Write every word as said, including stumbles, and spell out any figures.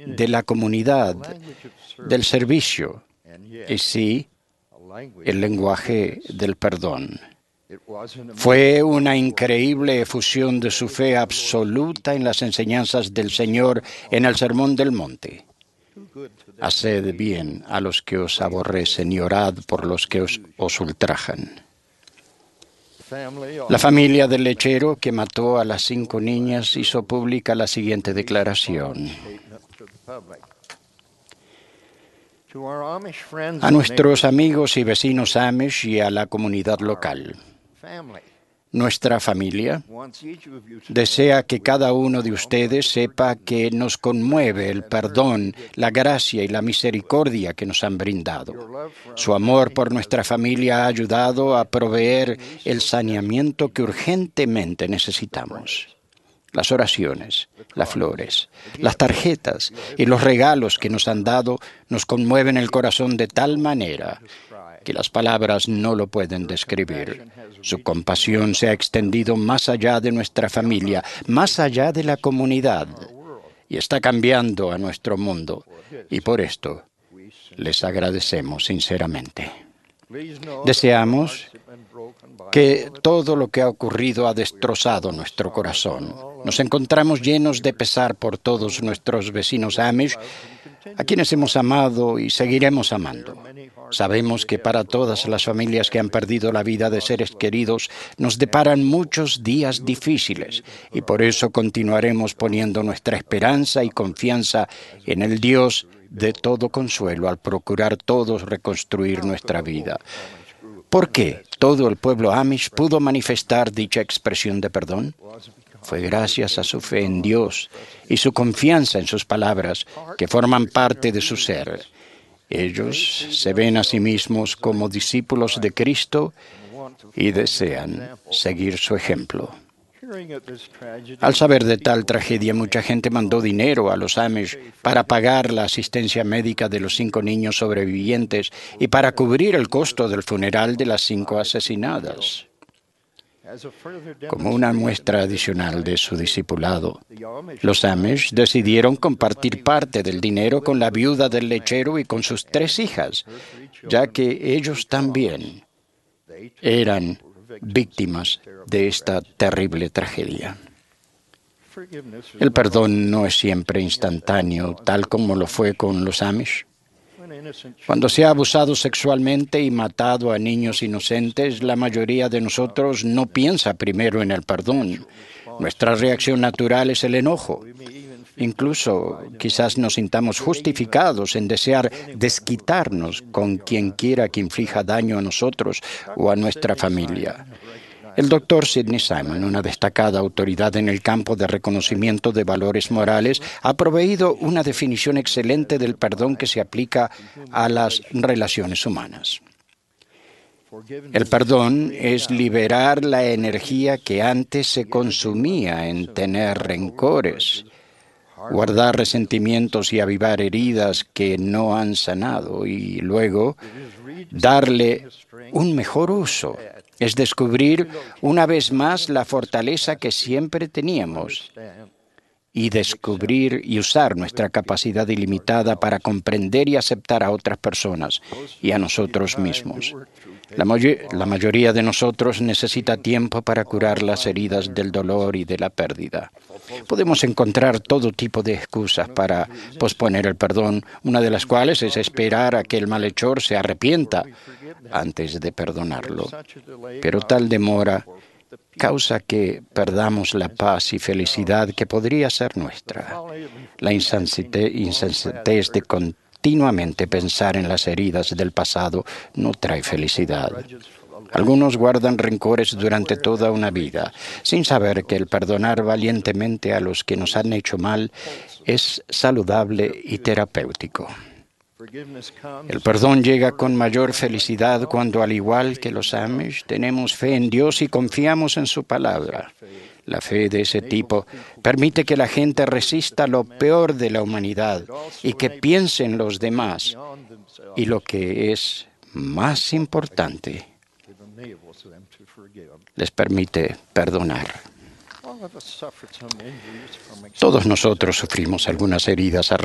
de la comunidad, del servicio, y sí, el lenguaje del perdón. Fue una increíble efusión de su fe absoluta en las enseñanzas del Señor en el Sermón del Monte. Haced bien a los que os aborrecen y orad por los que os, os ultrajan. La familia del lechero que mató a las cinco niñas hizo pública la siguiente declaración: a nuestros amigos y vecinos Amish y a la comunidad local. Nuestra familia desea que cada uno de ustedes sepa que nos conmueve el perdón, la gracia y la misericordia que nos han brindado. Su amor por nuestra familia ha ayudado a proveer el saneamiento que urgentemente necesitamos. Las oraciones, las flores, las tarjetas y los regalos que nos han dado nos conmueven el corazón de tal manera que las palabras no lo pueden describir. Su compasión se ha extendido más allá de nuestra familia, más allá de la comunidad, y está cambiando a nuestro mundo. Y por esto les agradecemos sinceramente. Deseamos que todo lo que ha ocurrido ha destrozado nuestro corazón. Nos encontramos llenos de pesar por todos nuestros vecinos Amish, a quienes hemos amado y seguiremos amando. Sabemos que para todas las familias que han perdido la vida de seres queridos nos deparan muchos días difíciles y por eso continuaremos poniendo nuestra esperanza y confianza en el Dios de todo consuelo al procurar todos reconstruir nuestra vida. ¿Por qué todo el pueblo Amish pudo manifestar dicha expresión de perdón? Fue gracias a su fe en Dios y su confianza en sus palabras que forman parte de su ser. Ellos se ven a sí mismos como discípulos de Cristo y desean seguir su ejemplo. Al saber de tal tragedia, mucha gente mandó dinero a los Amish para pagar la asistencia médica de los cinco niños sobrevivientes y para cubrir el costo del funeral de las cinco asesinadas. Como una muestra adicional de su discipulado, los Amish decidieron compartir parte del dinero con la viuda del lechero y con sus tres hijas, ya que ellos también eran víctimas de esta terrible tragedia. El perdón no es siempre instantáneo, tal como lo fue con los Amish. Cuando se ha abusado sexualmente y matado a niños inocentes, la mayoría de nosotros no piensa primero en el perdón. Nuestra reacción natural es el enojo. Incluso quizás nos sintamos justificados en desear desquitarnos con quien quiera que inflija daño a nosotros o a nuestra familia. El doctor Sidney Simon, una destacada autoridad en el campo de reconocimiento de valores morales, ha proveído una definición excelente del perdón que se aplica a las relaciones humanas. El perdón es liberar la energía que antes se consumía en tener rencores, guardar resentimientos y avivar heridas que no han sanado y luego darle un mejor uso. Es descubrir una vez más la fortaleza que siempre teníamos y descubrir y usar nuestra capacidad ilimitada para comprender y aceptar a otras personas y a nosotros mismos. La, may- la mayoría de nosotros necesita tiempo para curar las heridas del dolor y de la pérdida. Podemos encontrar todo tipo de excusas para posponer el perdón, una de las cuales es esperar a que el malhechor se arrepienta antes de perdonarlo. Pero tal demora causa que perdamos la paz y felicidad que podría ser nuestra. La insensate- insensatez de continuamente pensar en las heridas del pasado no trae felicidad. Algunos guardan rencores durante toda una vida, sin saber que el perdonar valientemente a los que nos han hecho mal es saludable y terapéutico. El perdón llega con mayor felicidad cuando, al igual que los Amish, tenemos fe en Dios y confiamos en su palabra. La fe de ese tipo permite que la gente resista lo peor de la humanidad y que piense en los demás. Y lo que es más importante, les permite perdonar. Todos nosotros sufrimos algunas heridas